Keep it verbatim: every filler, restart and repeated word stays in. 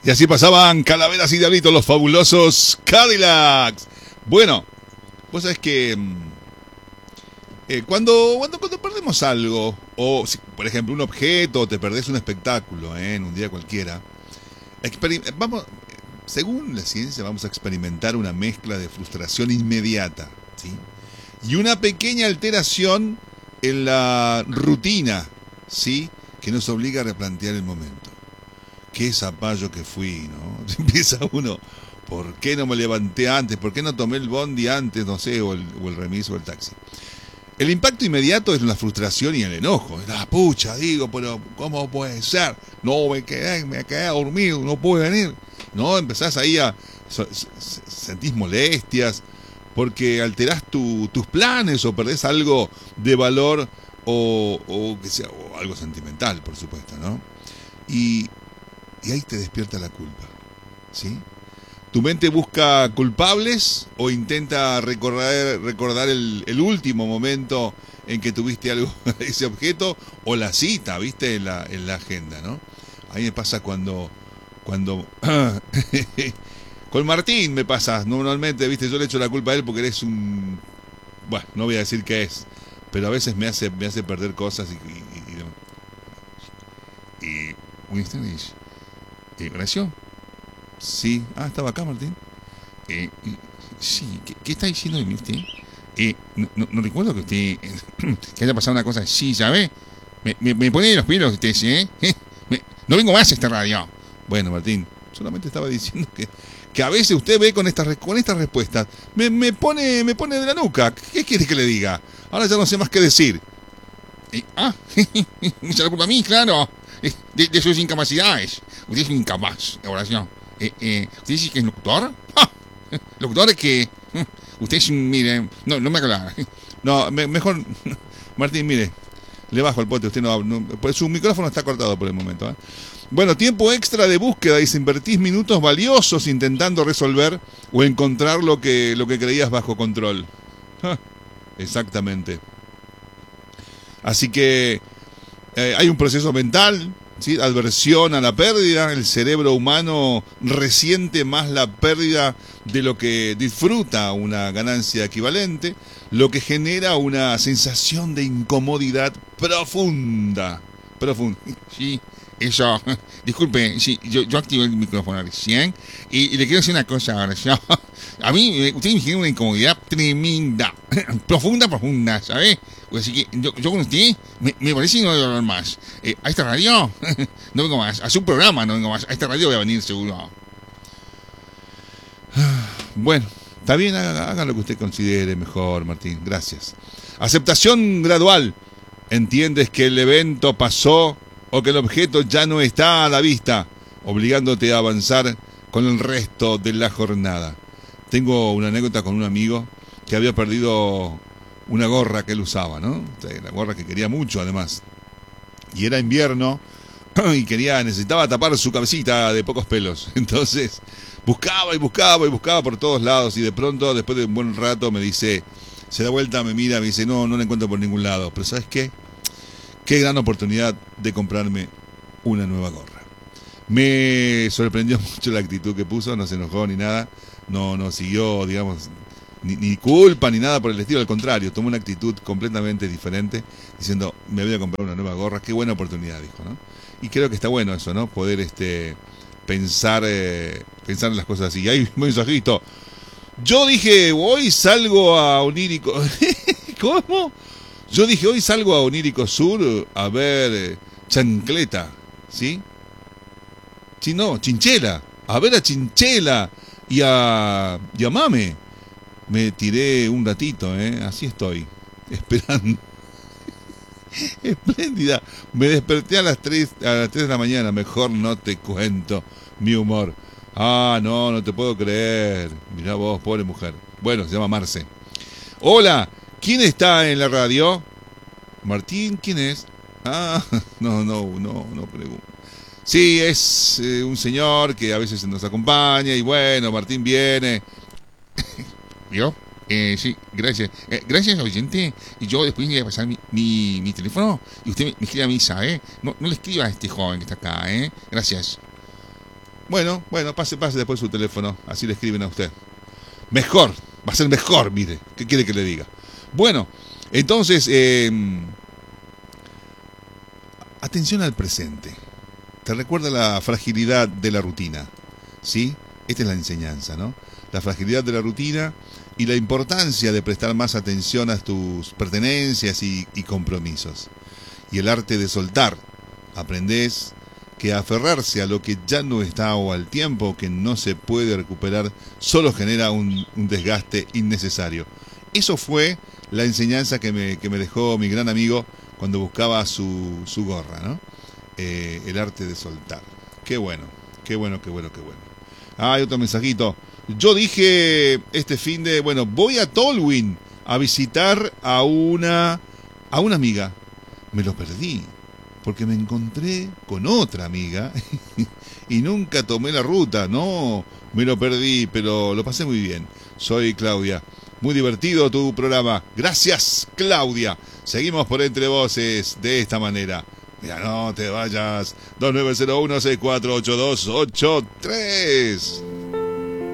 Y así pasaban Calaveras y Diablitos, los fabulosos Cadillacs. Bueno, vos sabés que eh, cuando, cuando, cuando perdemos algo, o si, por ejemplo un objeto, o te perdés un espectáculo eh, en un día cualquiera, vamos, según la ciencia vamos a experimentar una mezcla de frustración inmediata, ¿sí? Y una pequeña alteración en la rutina, ¿sí? Que nos obliga a replantear el momento. Qué zapallo que fui, ¿no? Empieza uno, ¿por qué no me levanté antes? ¿Por qué no tomé el bondi antes? No sé, o el, o el remis o el taxi. El impacto inmediato es la frustración y el enojo. La pucha, digo, pero ¿cómo puede ser? No, me quedé, me quedé dormido, no pude venir. No, empezás ahí a... sentís molestias, porque alterás tu, tus planes o perdés algo de valor o, o, que sea, o algo sentimental, por supuesto, ¿no? Y... Y ahí te despierta la culpa, ¿sí? ¿Tu mente busca culpables o intenta recordar, recordar el, el último momento en que tuviste algo, ese objeto, o la cita, ¿viste? En la, en la agenda, ¿no? A mí me pasa cuando... cuando con Martín me pasa, normalmente, ¿viste? Yo le echo la culpa a él porque eres un... Bueno, no voy a decir qué es, pero a veces me hace, me hace perder cosas y... y, y, y Winston dice... ¿Horacio? Sí. Ah, estaba acá, Martín. Eh, sí, ¿qué, ¿qué está diciendo de mí usted? Eh, no, no, no recuerdo que usted... Eh, que haya pasado una cosa así, ¿sabe? Me, me, me pone los pelos usted, ¿sí? ¿Eh? Me, no vengo más a esta radio. Bueno, Martín, solamente estaba diciendo que, que a veces usted ve con estas, con estas respuestas, me, me, pone, me pone de la nuca. ¿Qué quiere que le diga? Ahora ya no sé más qué decir. Eh, ah, me echa la culpa a mí, claro. De, de sus incapacidades. Usted es un incapaz, Horacio. Eh, eh, ¿Usted dice que es locutor? ¡Ah! Locutor es que... Usted es un... Mire... No, no me aclara. No, me, mejor... Martín, mire. Le bajo el pote. Usted no... no pues su micrófono está cortado por el momento. ¿eh? Bueno, tiempo extra de búsqueda. Dice, invertís minutos valiosos intentando resolver o encontrar lo que, lo que creías bajo control. Ah, exactamente. Así que... Eh, hay un proceso mental, ¿sí? Adversión a la pérdida. El cerebro humano resiente más la pérdida de lo que disfruta una ganancia equivalente, lo que genera una sensación de incomodidad profunda. Profunda. Sí, eso. Disculpe, sí, yo, yo activé el micrófono recién y, y le quiero decir una cosa ahora. ¿Sí? A mí, usted me genera una incomodidad tremenda. Profunda, profunda, ¿sabe? Así que yo, yo con usted me, me parece que no voy a hablar más. Eh, a esta radio no vengo más. A su programa no vengo más. A esta radio voy a venir seguro. Bueno, está bien, haga, haga lo que usted considere mejor, Martín. Gracias. Aceptación gradual. Entiendes que el evento pasó o que el objeto ya no está a la vista, obligándote a avanzar con el resto de la jornada. Tengo una anécdota con un amigo que había perdido una gorra que él usaba, ¿no? La gorra que quería mucho, además. Y era invierno y quería, necesitaba tapar su cabecita de pocos pelos. Entonces buscaba y buscaba y buscaba por todos lados y de pronto, después de un buen rato, me dice, se da vuelta, me mira, me dice, no, no la encuentro por ningún lado. Pero ¿sabes qué? Qué gran oportunidad de comprarme una nueva gorra. Me sorprendió mucho la actitud que puso, no se enojó ni nada, no, no siguió, digamos, ni, ni culpa ni nada por el estilo, al contrario, tomó una actitud completamente diferente, diciendo, me voy a comprar una nueva gorra, qué buena oportunidad, dijo, ¿no? Y creo que está bueno eso, ¿no? Poder este pensar, eh, pensar en las cosas así. Y ahí un mensajito. Yo dije, hoy salgo a Onírico. ¿Cómo? Yo dije, hoy salgo a Onírico Sur a ver eh, Chancleta, ¿sí? Sí, no, Chinchela. A ver a Chinchela y a, y a Mame. Me tiré un ratito, ¿eh? Así estoy, esperando. Espléndida. Me desperté a las tres, a las tres de la mañana. Mejor no te cuento mi humor. Ah, no, no te puedo creer. Mirá vos, pobre mujer. Bueno, se llama Marce. Hola, ¿quién está en la radio? Martín, ¿quién es? Ah, no, no, no, no pregunto. Sí, es eh, un señor que a veces nos acompaña y bueno, Martín viene. ¿Yo? Eh, sí, gracias. Eh, gracias, oyente. Y yo después le voy a pasar mi, mi, mi teléfono y usted me, me escribe a mí, ¿sabe? No, no le escriba a este joven que está acá, ¿eh? Gracias. Bueno, bueno, pase, pase después su teléfono, así le escriben a usted. Mejor, va a ser mejor, mire, ¿qué quiere que le diga? Bueno, entonces, eh, atención al presente. Te recuerda la fragilidad de la rutina, ¿sí? Esta es la enseñanza, ¿no? La fragilidad de la rutina y la importancia de prestar más atención a tus pertenencias y, y compromisos. Y el arte de soltar. Aprendés que aferrarse a lo que ya no está o al tiempo que no se puede recuperar solo genera un, un desgaste innecesario. Eso fue la enseñanza que me, que me dejó mi gran amigo cuando buscaba su, su gorra, ¿no? Eh, el arte de soltar. Qué bueno, qué bueno, qué bueno, qué bueno. Ah, hay otro mensajito. Yo dije este fin de, bueno, voy a Tolwyn a visitar a una, a una amiga. Me lo perdí, porque me encontré con otra amiga y nunca tomé la ruta. No, me lo perdí, pero lo pasé muy bien. Soy Claudia. Muy divertido tu programa. Gracias, Claudia. Seguimos por Entre Voces de esta manera. Mira, no te vayas. dos nueve cero uno seis cuatro ocho dos ocho tres.